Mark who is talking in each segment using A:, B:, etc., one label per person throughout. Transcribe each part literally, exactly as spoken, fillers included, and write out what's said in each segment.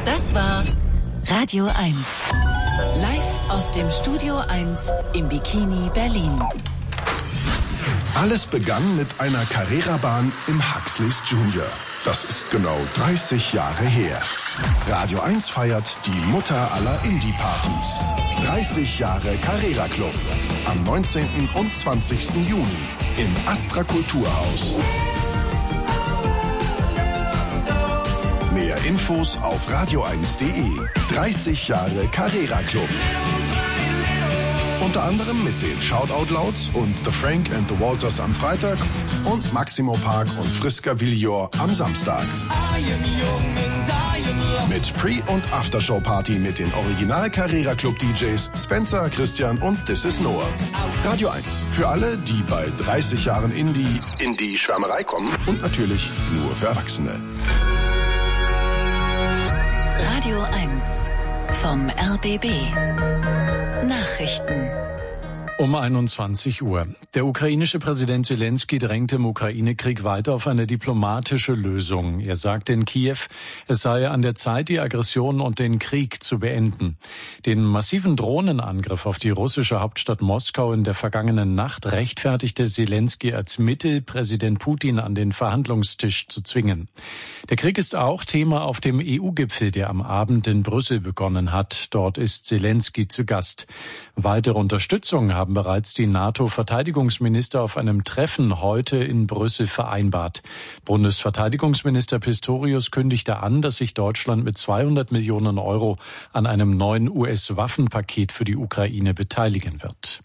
A: Das war Radio eins. Live aus dem Studio eins im Bikini Berlin.
B: Alles begann mit einer Carrera-Bahn im Huxleys Junior. Das ist genau dreißig Jahre her. Radio eins feiert die Mutter aller Indie-Partys. dreißig Jahre Carrera Club. Am neunzehnten und zwanzigsten Juni im Astra Kulturhaus. Mehr Infos auf radio eins punkt de. dreißig Jahre Carrera Club. Unter anderem mit den Shoutout Louds und The Frank and the Walters am Freitag und Maximo Park und Friska Villor am Samstag. Mit Pre- und Aftershow-Party mit den Original Carrera Club D Js Spencer, Christian und This is Noah. Radio eins. Für alle, die bei dreißig Jahren Indie in die Schwärmerei kommen und natürlich nur für Erwachsene.
A: Radio eins vom R B B. Nachrichten.
C: Um einundzwanzig Uhr. Der ukrainische Präsident Zelensky drängt im Ukraine-Krieg weiter auf eine diplomatische Lösung. Er sagte in Kiew, es sei an der Zeit, die Aggression und den Krieg zu beenden. Den massiven Drohnenangriff auf die russische Hauptstadt Moskau in der vergangenen Nacht rechtfertigte Zelensky als Mittel, Präsident Putin an den Verhandlungstisch zu zwingen. Der Krieg ist auch Thema auf dem E U-Gipfel, der am Abend in Brüssel begonnen hat. Dort ist Zelensky zu Gast. Weitere Unterstützung haben bereits die NATO-Verteidigungsminister auf einem Treffen heute in Brüssel vereinbart. Bundesverteidigungsminister Pistorius kündigte an, dass sich Deutschland mit zweihundert Millionen Euro an einem neuen U S-Waffenpaket für die Ukraine beteiligen wird.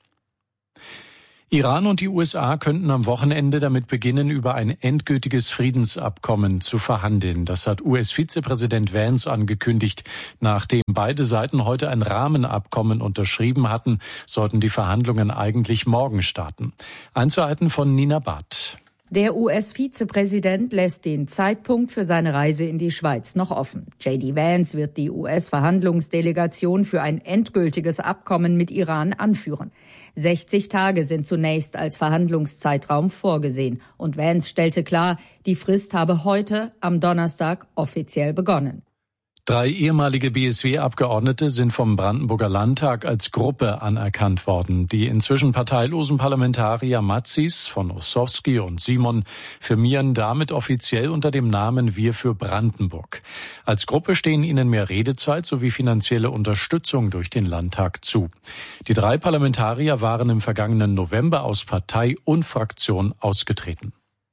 C: Iran und die U S A könnten am Wochenende damit beginnen, über ein endgültiges Friedensabkommen zu verhandeln. Das hat U S-Vizepräsident Vance angekündigt. Nachdem beide Seiten heute ein Rahmenabkommen unterschrieben hatten, sollten die Verhandlungen eigentlich morgen starten. Einzelheiten von Nina Barth.
D: Der U S-Vizepräsident lässt den Zeitpunkt für seine Reise in die Schweiz noch offen. J D Vance wird die U S-Verhandlungsdelegation für ein endgültiges Abkommen mit Iran anführen. sechzig Tage sind zunächst als Verhandlungszeitraum vorgesehen. Und Vance stellte klar, die Frist habe heute, am Donnerstag, offiziell begonnen.
C: Drei ehemalige B S W-Abgeordnete sind vom Brandenburger Landtag als Gruppe anerkannt worden. Die inzwischen parteilosen Parlamentarier Matzis von Ossowski und Simon firmieren damit offiziell unter dem Namen Wir für Brandenburg. Als Gruppe stehen ihnen mehr Redezeit sowie finanzielle Unterstützung durch den Landtag zu. Die drei Parlamentarier waren im vergangenen November aus Partei und Fraktion ausgetreten.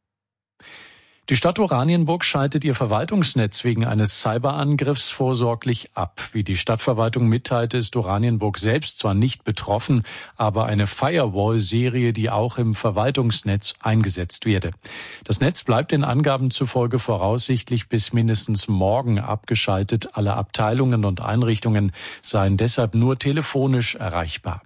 C: Die Stadt Oranienburg schaltet ihr Verwaltungsnetz wegen eines Cyberangriffs vorsorglich ab. Wie die Stadtverwaltung mitteilte, ist Oranienburg selbst zwar nicht betroffen, aber eine Firewall-Serie, die auch im Verwaltungsnetz eingesetzt werde. Das Netz bleibt den Angaben zufolge voraussichtlich bis mindestens morgen abgeschaltet. Alle Abteilungen und Einrichtungen seien deshalb nur telefonisch erreichbar.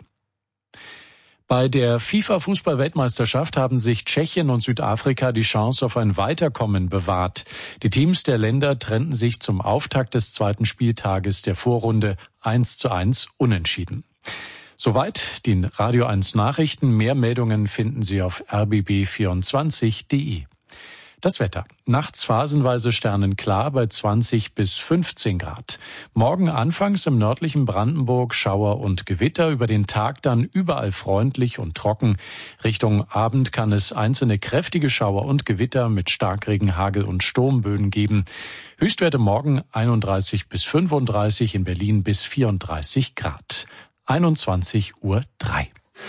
C: Bei der FIFA-Fußball-Weltmeisterschaft haben sich Tschechien und Südafrika die Chance auf ein Weiterkommen bewahrt. Die Teams der Länder trennten sich zum Auftakt des zweiten Spieltages der Vorrunde eins zu eins unentschieden. Soweit die Radio eins Nachrichten. Mehr Meldungen finden Sie auf r b b vierundzwanzig punkt de. Das Wetter. Nachts phasenweise sternenklar bei zwanzig bis fünfzehn Grad. Morgen anfangs im nördlichen Brandenburg Schauer und Gewitter, über den Tag dann überall freundlich und trocken. Richtung Abend kann es einzelne kräftige Schauer und Gewitter mit Starkregen, Hagel und Sturmböen geben. Höchstwerte morgen einunddreißig bis fünfunddreißig, in Berlin bis vierunddreißig Grad. einundzwanzig Uhr drei.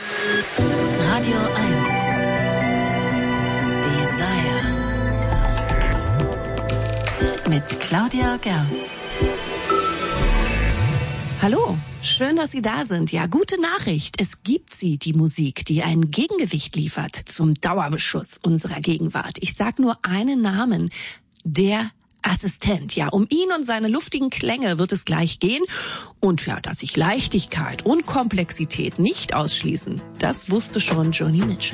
A: Radio eins. Mit Claudia Gerz.
E: Hallo, schön, dass Sie da sind. Ja, gute Nachricht. Es gibt sie, die Musik, die ein Gegengewicht liefert zum Dauerbeschuss unserer Gegenwart. Ich sag nur einen Namen. Der Assistent. Ja, um ihn und seine luftigen Klänge wird es gleich gehen. Und ja, dass sich Leichtigkeit und Komplexität nicht ausschließen, das wusste schon Joni Mitchell.